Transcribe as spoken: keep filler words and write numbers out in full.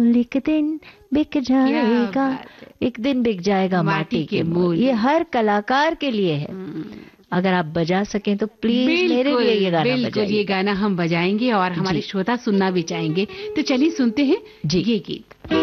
एक दिन बिक जाएगा, एक दिन बिक जाएगा माटी के मूल। ये हर कलाकार के लिए है। अगर आप बजा सकें तो प्लीज मेरे लिए ये गाना बजाइए। बिल्कुल, ये गाना हम बजाएंगे और हमारे श्रोता सुनना भी चाहेंगे। तो चलिए सुनते हैं जी ये गीत।